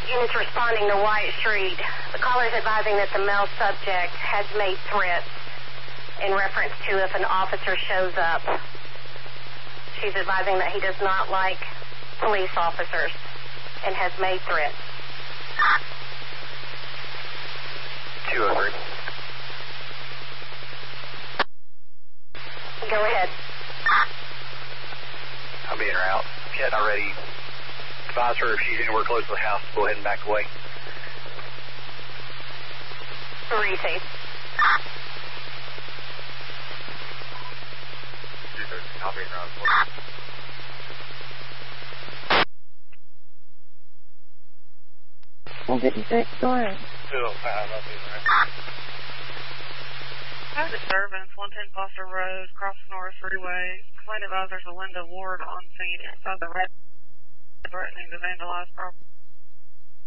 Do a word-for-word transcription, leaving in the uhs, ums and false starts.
Units responding to White Street. The caller is advising that the male subject has made threats in reference to if an officer shows up. She's advising that he does not like police officers and has made threats. two oh three. Go ahead. I'll be in her out. Cat not ready. Advise her if she's anywhere close to the house, go ahead and back away. Receive. I'll be in her out. one fifty-six, go ahead. two oh five, I'll be in her out. Hi, disturbance, one ten Foster Road, cross North Freeway. Complaint advisor to Linda Ward on scene inside the red, threatening to vandalize property.